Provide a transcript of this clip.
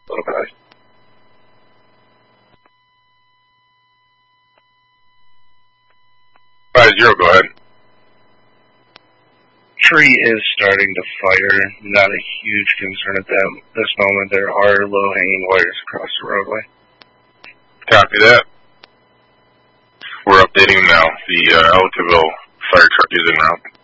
Okay. 5-0, go ahead. Tree is starting to fire. Not a huge concern at this moment. There are low-hanging wires across the roadway. Copy that. We're updating them now. The Ellicottville fire truck is en route.